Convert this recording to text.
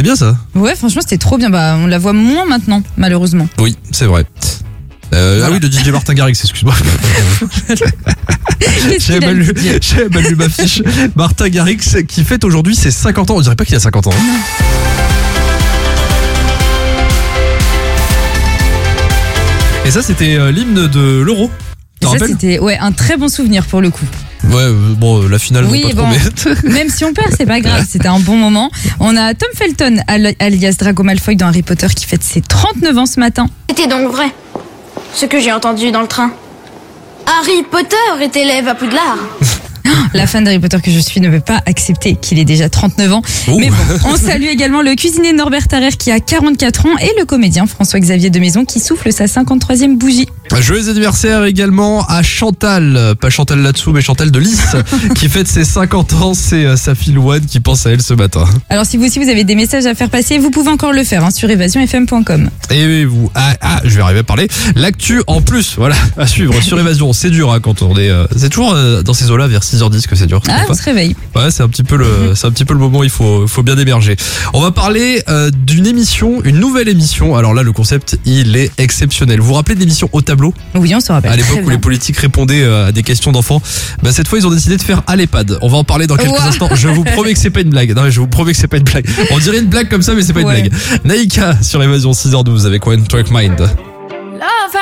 C'est bien ça. Ouais, franchement, c'était trop bien. Bah, on la voit moins maintenant, malheureusement. Oui, c'est vrai. Ah oui, de DJ Martin Garrix, excuse-moi. J'avais mal lu ma fiche. Martin Garrix qui fête aujourd'hui ses 50 ans. On dirait pas qu'il a 50 ans. Hein. Et ça, c'était l'hymne de l'Euro. Et ça, c'était un très bon souvenir pour le coup. Ouais, bon, la finale, oui, pas trop bête. Même si on perd, c'est pas grave, c'était un bon moment. On a Tom Felton, alias Draco Malfoy dans Harry Potter, qui fête ses 39 ans ce matin. C'était donc vrai, ce que j'ai entendu dans le train. Harry Potter est élève à Poudlard. La fan d'Harry Potter que je suis ne peut pas accepter qu'il ait déjà 39 ans. Ouh. Mais bon, on salue également le cuisinier Norbert Tarrer qui a 44 ans et le comédien François-Xavier de Maison qui souffle sa 53e bougie. Joyeux anniversaire également à Chantal, pas Chantal là-dessous mais Chantal de Lys qui fête ses 50 ans, c'est sa fille Louane qui pense à elle ce matin. Alors si vous aussi vous avez des messages à faire passer, vous pouvez encore le faire sur évasionfm.com. Et vous, je vais arriver à parler, l'actu en plus, voilà, à suivre sur Évasion, c'est dur quand on est, c'est toujours dans ces eaux-là vers 6h10 que c'est dur. On se réveille. Ouais, c'est un petit peu le moment où il faut bien émerger. On va parler d'une émission, une nouvelle émission. Alors là, le concept, il est exceptionnel. Vous vous rappelez de l'émission Au Tableau ? Oui, on se rappelle. À l'époque où les politiques répondaient à des questions d'enfants. Bah, cette fois, ils ont décidé de faire à l'EHPAD. On va en parler dans quelques instants. Je vous promets que c'est pas une blague. Non, je vous promets que c'est pas une blague. On dirait une blague comme ça, mais c'est pas une blague. Naïka sur Évasion 6h12 avec One Track Mind.